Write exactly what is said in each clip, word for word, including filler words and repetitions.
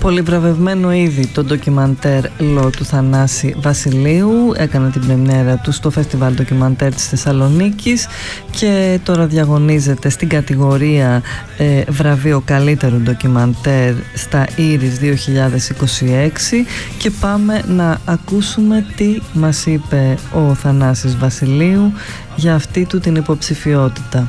Πολύ βραβευμένο ήδη το ντοκιμαντέρ «Λο» του Θανάση Βασιλείου. Έκανε την πρεμιέρα του στο Φεστιβάλ Ντοκιμαντέρ της Θεσσαλονίκης και τώρα διαγωνίζεται στην κατηγορία ε, βραβείο καλύτερου ντοκιμαντέρ στα Ήρις δύο χιλιάδες είκοσι έξι και πάμε να ακούσουμε τι μας είπε ο Θανάσης Βασιλείου για αυτή του την υποψηφιότητα.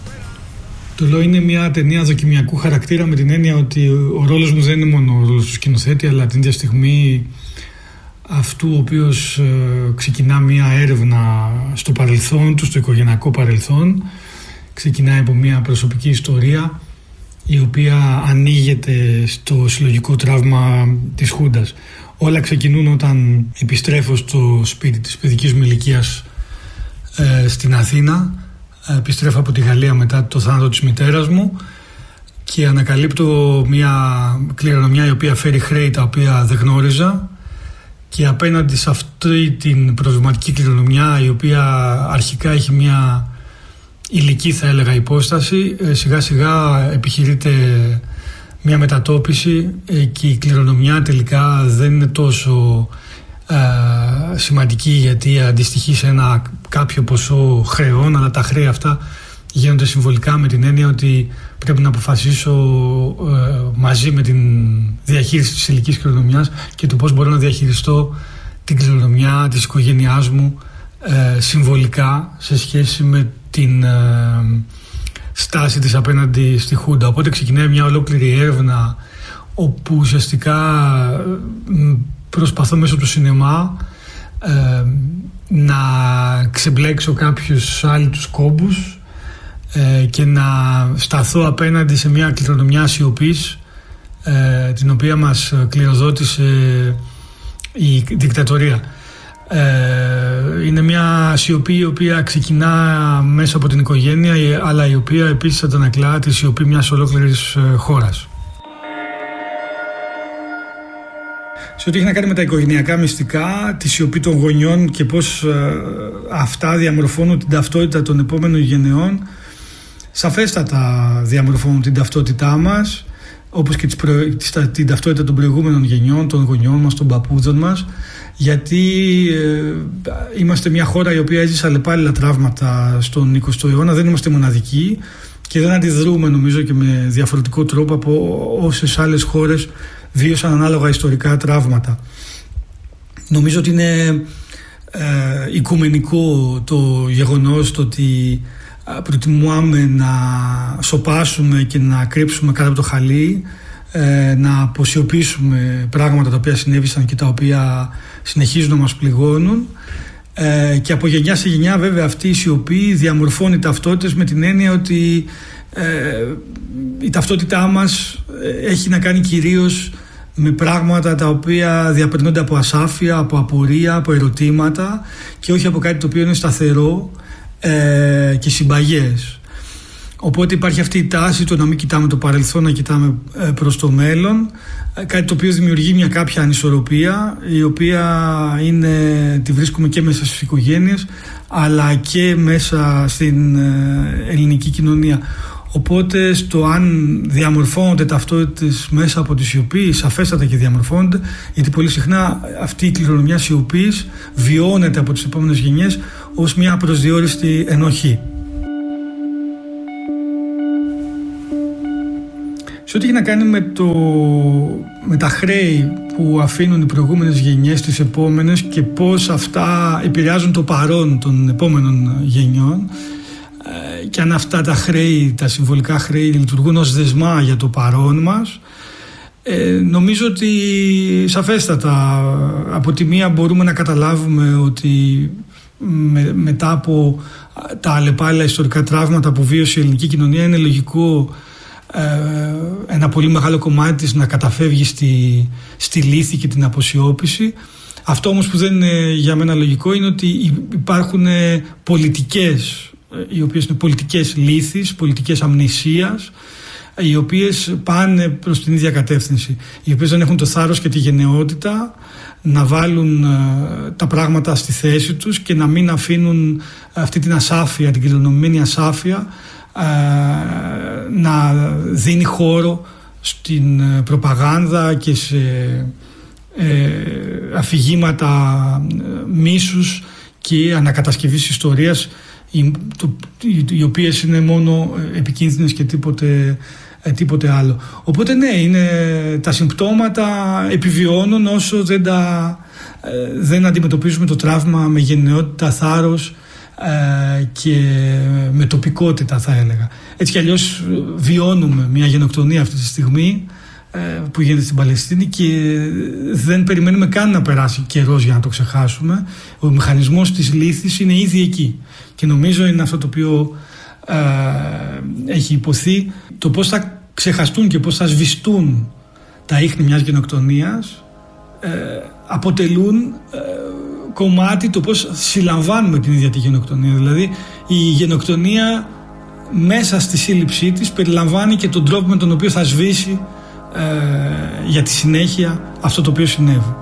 Το Λο είναι μια ταινία δοκιμιακού χαρακτήρα, με την έννοια ότι ο ρόλος μου δεν είναι μόνο ο ρόλος του σκηνοθέτη, αλλά την ίδια στιγμή αυτού ο οποίος ε, ξεκινά μια έρευνα στο παρελθόν του, στο οικογενειακό παρελθόν. Ξεκινάει από μια προσωπική ιστορία η οποία ανοίγεται στο συλλογικό τραύμα της Χούντας. Όλα ξεκινούν όταν επιστρέφω στο σπίτι της παιδικής μου ηλικίας ε, στην Αθήνα. Επιστρέφω από τη Γαλλία μετά το θάνατο της μητέρας μου και ανακαλύπτω μια κληρονομιά η οποία φέρει χρέη τα οποία δεν γνώριζα, και απέναντι σε αυτή την προβληματική κληρονομιά, η οποία αρχικά έχει μια υλική, θα έλεγα, υπόσταση, σιγά σιγά επιχειρείται μια μετατόπιση και η κληρονομιά τελικά δεν είναι τόσο Uh, σημαντική, γιατί αντιστοιχεί σε ένα κάποιο ποσό χρεών, αλλά τα χρέη αυτά γίνονται συμβολικά, με την έννοια ότι πρέπει να αποφασίσω uh, μαζί με την διαχείριση της ηλικής κληρονομιάς και το πώς μπορώ να διαχειριστώ την κληρονομιά της οικογένειάς μου uh, συμβολικά σε σχέση με την uh, στάση της απέναντι στη Χούντα. Οπότε ξεκινάει μια ολόκληρη έρευνα όπου ουσιαστικά uh, προσπαθώ μέσω του σινεμά ε, να ξεμπλέξω κάποιους άλλους κόμπους ε, και να σταθώ απέναντι σε μια κληρονομιά σιωπής ε, την οποία μας κληροδότησε η δικτατορία. Ε, είναι μια σιωπή η οποία ξεκινά μέσα από την οικογένεια, αλλά η οποία επίσης αντανακλά τη σιωπή μιας ολόκληρης χώρας. Σε ό,τι έχει να κάνει με τα οικογενειακά μυστικά, τη σιωπή των γονιών και πώς ε, αυτά διαμορφώνουν την ταυτότητα των επόμενων γενεών, σαφέστατα διαμορφώνουν την ταυτότητά μας, όπως και τις προ... την ταυτότητα των προηγούμενων γενιών, των γονιών μας, των παππούδων μας, γιατί ε, είμαστε μια χώρα η οποία έζησε αλλεπάλληλα τραύματα στον εικοστό αιώνα, δεν είμαστε μοναδικοί και δεν αντιδρούμε, νομίζω, και με διαφορετικό τρόπο από όσες άλλες χώρες βίωσαν ανάλογα ιστορικά τραύματα. Νομίζω ότι είναι ε, οικουμενικό το γεγονός το ότι προτιμούμε να σωπάσουμε και να κρύψουμε κάτω από το χαλί, ε, να αποσιωπήσουμε πράγματα τα οποία συνέβησαν και τα οποία συνεχίζουν να μας πληγώνουν, ε, και από γενιά σε γενιά βέβαια αυτή η σιωπή διαμορφώνει ταυτότητες, με την έννοια ότι ε, η ταυτότητά μας έχει να κάνει κυρίως με πράγματα τα οποία διαπερνούνται από ασάφεια, από απορία, από ερωτήματα και όχι από κάτι το οποίο είναι σταθερό ε, και συμπαγές. Οπότε υπάρχει αυτή η τάση το να μην κοιτάμε το παρελθόν, να κοιτάμε ε, προς το μέλλον, ε, κάτι το οποίο δημιουργεί μια κάποια ανισορροπία, η οποία είναι, τη βρίσκουμε και μέσα στις οικογένειες αλλά και μέσα στην ε, ελληνική κοινωνία. Οπότε στο αν διαμορφώνονται ταυτότητες μέσα από τη σιωπή, σαφέστατα και διαμορφώνονται, γιατί πολύ συχνά αυτή η κληρονομιά σιωπής βιώνεται από τις επόμενες γενιές ως μια απροσδιόριστη ενοχή. Σε ό,τι έχει να κάνει με, το, με τα χρέη που αφήνουν οι προηγούμενες γενιές στις επόμενες και πώς αυτά επηρεάζουν το παρόν των επόμενων γενιών, και αν αυτά τα χρέη, τα συμβολικά χρέη, λειτουργούν ως δεσμά για το παρόν μας, ε, νομίζω ότι σαφέστατα από τη μία μπορούμε να καταλάβουμε ότι με, μετά από τα αλλεπάλληλα ιστορικά τραύματα που βίωσε η ελληνική κοινωνία είναι λογικό ε, ένα πολύ μεγάλο κομμάτι της να καταφεύγει στη, στη λύθη και την αποσιώπηση. Αυτό όμως που δεν είναι για μένα λογικό είναι ότι υπάρχουν πολιτικές, οι οποίες είναι πολιτικές λύθης, πολιτικές αμνησίας, οι οποίες πάνε προς την ίδια κατεύθυνση, οι οποίες δεν έχουν το θάρρος και τη γενναιότητα να βάλουν uh, τα πράγματα στη θέση τους και να μην αφήνουν αυτή την ασάφεια, την κληρονομημένη ασάφεια uh, να δίνει χώρο στην προπαγάνδα και σε ε, αφηγήματα μίσους και ανακατασκευής ιστορίας, οι, το, οι, οι οποίες είναι μόνο επικίνδυνες και τίποτε, ε, τίποτε άλλο. Οπότε ναι, είναι, τα συμπτώματα επιβιώνουν όσο δεν, τα, ε, δεν αντιμετωπίζουμε το τραύμα με γενναιότητα, θάρρος ε, και με τοπικότητα, θα έλεγα. Έτσι κι αλλιώς βιώνουμε μια γενοκτονία αυτή τη στιγμή ε, που γίνεται στην Παλαιστίνη και δεν περιμένουμε καν να περάσει καιρός για να το ξεχάσουμε. Ο μηχανισμός της λύθης είναι ήδη εκεί και νομίζω είναι αυτό το οποίο ε, έχει υποθεί. Το πώς θα ξεχαστούν και πώς θα σβηστούν τα ίχνη μιας γενοκτονίας ε, αποτελούν ε, κομμάτι το πώς συλλαμβάνουμε την ίδια τη γενοκτονία. Δηλαδή η γενοκτονία μέσα στη σύλληψή της περιλαμβάνει και τον τρόπο με τον οποίο θα σβήσει ε, για τη συνέχεια αυτό το οποίο συνέβη.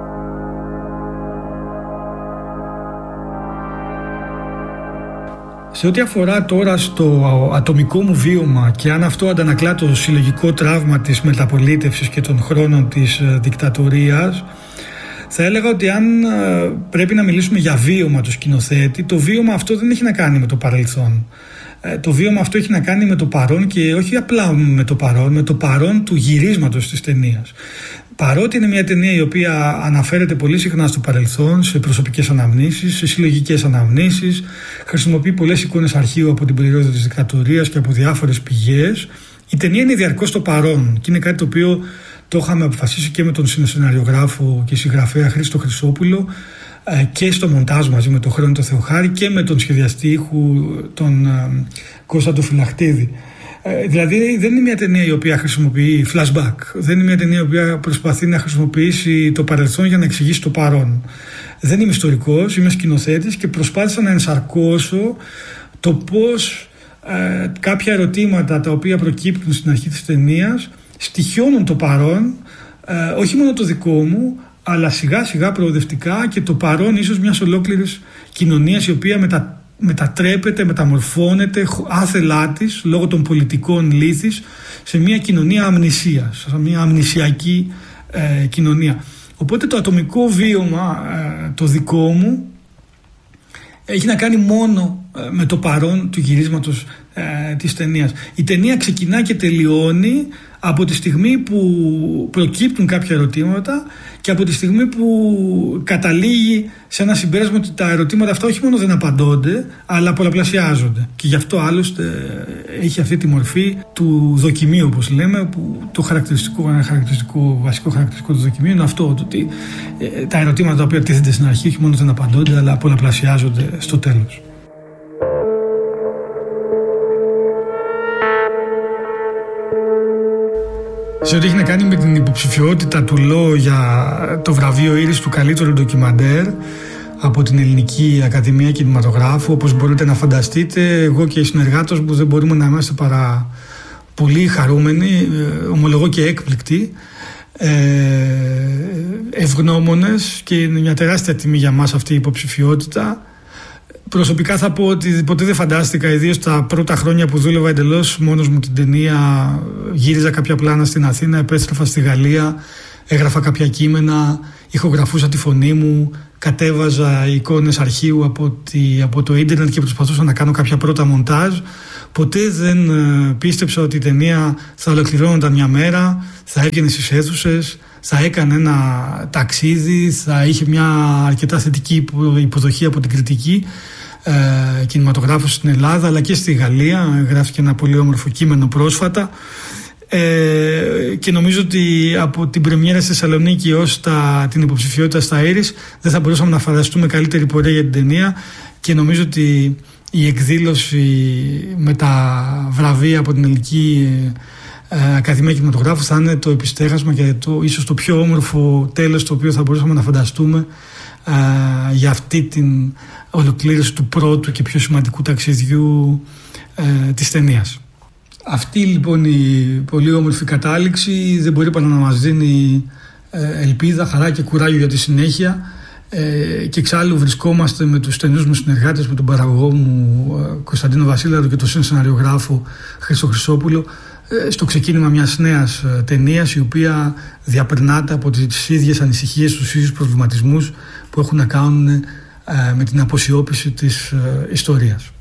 Σε ό,τι αφορά τώρα στο ατομικό μου βίωμα και αν αυτό αντανακλά το συλλογικό τραύμα της μεταπολίτευσης και των χρόνων της δικτατορίας, θα έλεγα ότι αν πρέπει να μιλήσουμε για βίωμα του σκηνοθέτη, το βίωμα αυτό δεν έχει να κάνει με το παρελθόν. Το βίωμα αυτό έχει να κάνει με το παρόν και όχι απλά με το παρόν, με το παρόν του γυρίσματος της ταινίας. Παρότι είναι μια ταινία η οποία αναφέρεται πολύ συχνά στο παρελθόν, σε προσωπικές αναμνήσεις, σε συλλογικές αναμνήσεις, χρησιμοποιεί πολλές εικόνες αρχείου από την περίοδο της δικτατορίας και από διάφορες πηγές, η ταινία είναι διαρκώς στο παρόν και είναι κάτι το οποίο το είχαμε αποφασίσει και με τον σεναριογράφο και συγγραφέα Χρήστο Χρυσόπουλο και στο μοντάζ μαζί με τον Χρόνη τον Θεοχάρη και με τον σχεδιαστή ήχου τον Κώστα τον Φυλαχτίδη. Δηλαδή δεν είναι μια ταινία η οποία χρησιμοποιεί flashback, δεν είναι μια ταινία η οποία προσπαθεί να χρησιμοποιήσει το παρελθόν για να εξηγήσει το παρόν. Δεν είμαι ιστορικός, είμαι σκηνοθέτης και προσπάθησα να ενσαρκώσω το πώς ε, κάποια ερωτήματα τα οποία προκύπτουν στην αρχή της ταινίας στοιχιώνουν το παρόν, ε, όχι μόνο το δικό μου, αλλά σιγά σιγά προοδευτικά και το παρόν ίσως μιας ολόκληρης κοινωνίας η οποία μετα, μετατρέπεται, μεταμορφώνεται άθελά της λόγω των πολιτικών λύθης σε μια κοινωνία αμνησίας, σε μια αμνησιακή ε, κοινωνία. Οπότε το ατομικό βίωμα, ε, το δικό μου, έχει να κάνει μόνο ε, με το παρόν του γυρίσματος ε, της ταινίας. Η ταινία ξεκινά και τελειώνει από τη στιγμή που προκύπτουν κάποια ερωτήματα και από τη στιγμή που καταλήγει σε ένα συμπέρασμα ότι τα ερωτήματα αυτά όχι μόνο δεν απαντώνται, αλλά πολλαπλασιάζονται. Και γι' αυτό άλλωστε έχει αυτή τη μορφή του δοκιμίου, όπως λέμε, που το χαρακτηριστικό, ένα χαρακτηριστικό, βασικό χαρακτηριστικό του δοκιμίου είναι αυτό, ότι ε, τα ερωτήματα τα οποία τίθενται στην αρχή όχι μόνο δεν απαντώνται, αλλά πολλαπλασιάζονται στο τέλος. Σε ό,τι έχει να κάνει με την υποψηφιότητα του ΛΟ για το βραβείο Ήρης του καλύτερου ντοκιμαντέρ από την Ελληνική Ακαδημία Κινηματογράφου, όπως μπορείτε να φανταστείτε, εγώ και οι συνεργάτες μου δεν μπορούμε να είμαστε παρά πολύ χαρούμενοι, ομολογώ και έκπληκτοι, ευγνώμονες, και είναι μια τεράστια τιμή για μας αυτή η υποψηφιότητα. Προσωπικά θα πω ότι ποτέ δεν φαντάστηκα, ιδίως τα πρώτα χρόνια που δούλευα εντελώς μόνος μου την ταινία, γύριζα κάποια πλάνα στην Αθήνα, επέστρεφα στη Γαλλία, έγραφα κάποια κείμενα, ηχογραφούσα τη φωνή μου, κατέβαζα εικόνες αρχείου από, τη, από το ίντερνετ και προσπαθούσα να κάνω κάποια πρώτα μοντάζ. Ποτέ δεν πίστεψα ότι η ταινία θα ολοκληρώνονταν μια μέρα, θα έβγαινε στις αίθουσες, θα έκανε ένα ταξίδι, θα είχε μια αρκετά θετική υποδοχή από την κριτική ε, κινηματογράφου στην Ελλάδα αλλά και στη Γαλλία. Γράφηκε ένα πολύ όμορφο κείμενο πρόσφατα ε, και νομίζω ότι από την πρεμιέρα στη Θεσσαλονίκη ως τα, την υποψηφιότητα στα Ήρης δεν θα μπορούσαμε να φανταστούμε καλύτερη πορεία για την ταινία, και νομίζω ότι η εκδήλωση με τα βραβεία από την Ελληνική Ακαδημία Κινηματογράφου θα είναι το επιστέγασμα και το, ίσως το πιο όμορφο τέλος το οποίο θα μπορούσαμε να φανταστούμε α, για αυτή την ολοκλήρωση του πρώτου και πιο σημαντικού ταξιδιού α, της ταινίας. Αυτή λοιπόν η πολύ όμορφη κατάληξη δεν μπορεί παρά να μας δίνει ε, ελπίδα, χαρά και κουράγιο για τη συνέχεια, ε, και εξάλλου βρισκόμαστε με τους στενούς μου συνεργάτες, με τον παραγωγό μου Κωνσταντίνο Βασίλαρο και τον σεναριογράφο Χρήστο Χρυσόπουλο, στο ξεκίνημα μιας νέας ταινίας, η οποία διαπερνάται από τις ίδιες ανησυχίες, τους ίδιους προβληματισμούς που έχουν να κάνουν με την αποσιώπηση της ιστορίας.